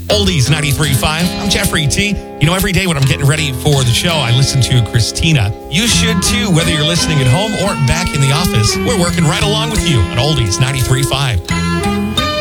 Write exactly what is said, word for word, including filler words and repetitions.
Oldies ninety-three point five. I'm Jeffrey T. You know, every day when I'm getting ready for the show, I listen to Christina. You should too, whether you're listening at home or back in the office. We're working right along with you on Oldies ninety-three point five.